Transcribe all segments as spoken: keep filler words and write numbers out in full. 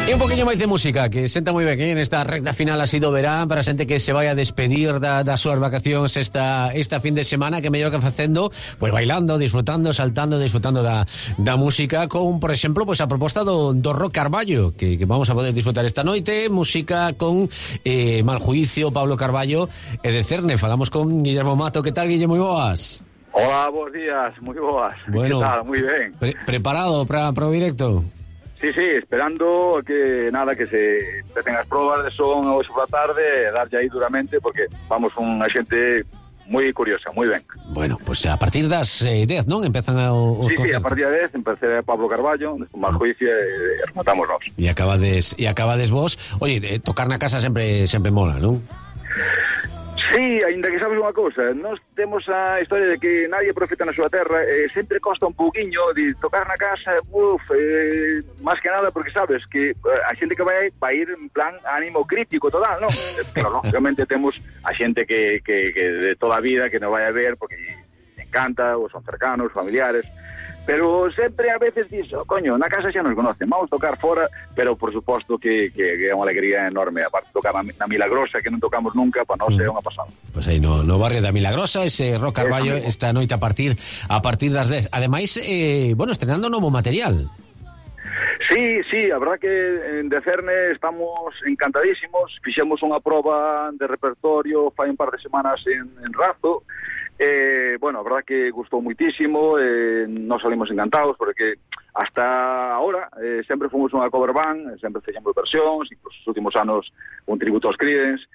E un poquinho máis de música, que senta moi ben, que nesta recta final así do verán, para a xente que se vai a despedir da, das súas vacacións esta, esta fin de semana, que mellor que facendo, pues bailando, disfrutando, saltando, disfrutando da, da música, con, por exemplo, pues a proposta do, do Rock Carballo, que, que vamos a poder disfrutar esta noite, música con eh, Maljuicio, Pablo Carballo e de Cerne. Falamos con Guillermo Mato. Que tal, Guille? Moi boas. Hola, bons días, moi boas. Bueno, que tal? Moi ben. Pre preparado para o directo? Sí, sí, esperando que nada, que se empecen as probas de son hoxe pola tarde, darlle aí duramente, porque vamos con a xente moi curiosa, moi ben. Bueno, pues a partir das eh, dez, non? Empezan a, os sí, concertos. Sí, a partir das dez empecé Pablo Carballo, con Maljuicio e rematamos nós. E acabades, e acabades vos. Oye, eh, tocar na casa sempre sempre mola, non? Sí, ainda que sabes unha cousa, nós temos a historia de que nadie é profeta na súa terra, eh, sempre costa un pouquiño de tocar na casa, uf, eh, máis que nada porque sabes que eh, a xente que vai vai ir en plan ánimo crítico total, non? Pero lógicamente temos a xente que, que, que de toda a vida que non vai a ver porque encanta, ou son cercanos, familiares, pero sempre a veces dices, oh, coño, na casa xa nos conocen, vamos tocar fora, pero por suposto que, que, que é unha alegría enorme, aparte de tocar na, na Milagrosa, que non tocamos nunca, para nós mm. é unha pasada. Pois aí no, no barrio da Milagrosa, ese Rock Carballo esta noite a partir a partir das dez. Ademais, eh, bueno, estrenando novo material. Sí, sí, a verdad que en De Cerne estamos encantadísimos, fixemos unha proba de repertorio fai un par de semanas en, en Razo. Eh, bueno, a verdad que gustou muitísimo, eh, nos salimos encantados porque hasta ahora eh, sempre fomos unha cover band, sempre fixemos versións, incluso os últimos anos un tributo aos Creedence,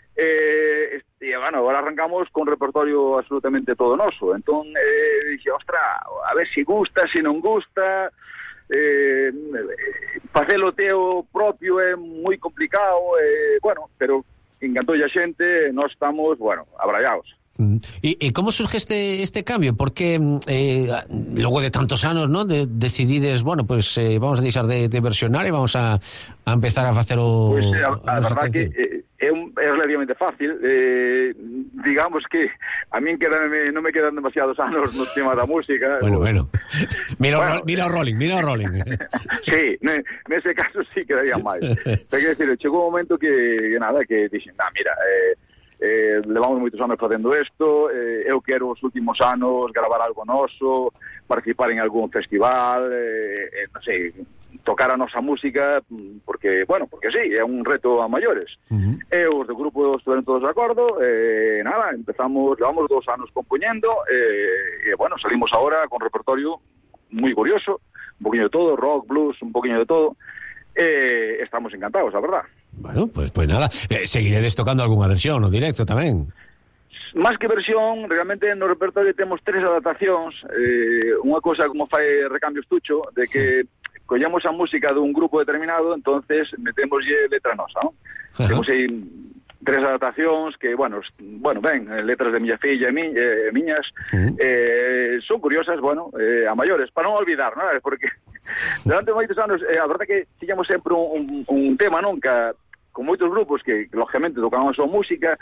eh, e bueno, agora arrancamos con repertorio absolutamente todo noso, entón eh, dixi, ostra, a ver se si gusta, se si non gusta, eh, facelo teo propio é moi complicado, eh, bueno, pero encantoulle a xente, nós estamos, bueno, abrallados. ¿Y, y cómo surge este este cambio? Porque eh, luego de tantos anos, ¿no? De, decidides, bueno, pues eh, vamos a deixar de, de versionar e vamos a, a empezar a facer o... Pues a, a, a verdad que eh, é, un, é relativamente fácil, eh, digamos que a min quedan, non me quedan demasiados anos no tema da música. Bueno, bueno, mira, bueno, o, mira o rolling, mira o rolling. Sí, nese caso sí quedaría máis. Pero que decir, chegou un momento que, que nada, que dixen, nah, mira, eh, Eh, levamos moitos anos facendo isto, eh, eu quero os últimos anos gravar algo noso, participar en algún festival, eh, eh, non sei, tocar a nosa música, porque, bueno, porque sí, é un reto a maiores. Uh-huh. E os do grupo estiveron todos de acordo, e eh, nada, empezamos, levamos dos anos compoñendo, e eh, eh, bueno, salimos ahora con repertorio moi curioso, un poquinho de todo, rock, blues, un poquinho de todo, e eh, estamos encantados, a verdad. Bueno, pues pues nada, eh, seguiredes tocando algunha versión no directo tamén. Más que versión, realmente no repertorio temos tres adaptacións, eh, unha cosa como fai Recambio Estucho, de que sí. collamos a música dun grupo determinado, entonces metémoslle letra nosa, ¿no? Uh-huh. Temos aí tres adaptacións que, bueno, bueno, ben, letras de miña filla e mi, eh, miñas, uh-huh. eh, son curiosas, bueno, eh, a maiores, para non olvidar, ¿no? Porque durante moitos anos, eh, a verdade que tiñamos sempre un, un, un tema, non? Que con moitos grupos que, lógicamente, tocaban a súa música,